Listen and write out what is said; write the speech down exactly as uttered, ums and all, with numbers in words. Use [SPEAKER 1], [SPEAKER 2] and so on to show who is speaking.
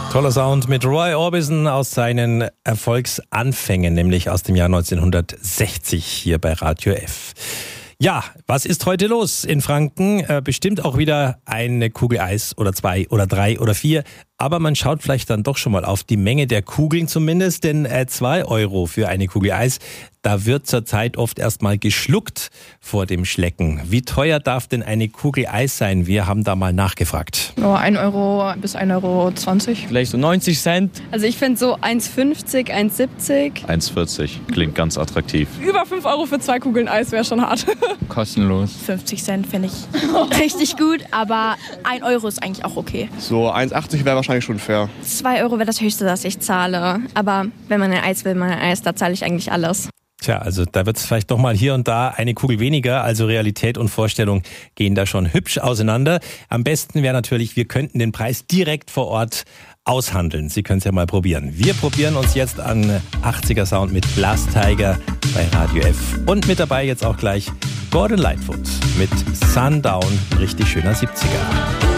[SPEAKER 1] Toller Sound mit Roy Orbison aus seinen Erfolgsanfängen, nämlich aus dem Jahr neunzehnhundertsechzig hier bei Radio F. Ja, was ist heute los in Franken? Äh, bestimmt auch wieder eine Kugel Eis oder zwei oder drei oder vier. Aber man schaut vielleicht dann doch schon mal auf die Menge der Kugeln zumindest, denn äh, zwei Euro für eine Kugel Eis, da wird zurzeit oft erstmal geschluckt vor dem Schlecken. Wie teuer darf denn eine Kugel Eis sein? Wir haben da mal nachgefragt.
[SPEAKER 2] Oh, ein Euro bis ein Euro zwanzig.
[SPEAKER 3] Vielleicht so neunzig Cent.
[SPEAKER 4] Also ich finde so eins fünfzig, eins siebzig.
[SPEAKER 5] eins vierzig klingt ganz attraktiv.
[SPEAKER 2] Über fünf Euro für zwei Kugeln Eis wäre schon hart.
[SPEAKER 3] Kostenlos.
[SPEAKER 6] fünfzig Cent finde ich richtig gut, aber ein Euro ist eigentlich auch okay.
[SPEAKER 7] So eins achtzig wäre wahrscheinlich schon fair.
[SPEAKER 4] zwei Euro wäre das Höchste, das ich zahle. Aber wenn man ein Eis will, man ein Eis, da zahle ich eigentlich alles.
[SPEAKER 1] Tja, also da wird es vielleicht doch mal hier und da eine Kugel weniger. Also Realität und Vorstellung gehen da schon hübsch auseinander. Am besten wäre natürlich, wir könnten den Preis direkt vor Ort aushandeln. Sie können es ja mal probieren. Wir probieren uns jetzt an achtziger Sound mit Glass Tiger bei Radio F. Und mit dabei jetzt auch gleich Gordon Lightfoot mit Sundown, richtig schöner siebziger.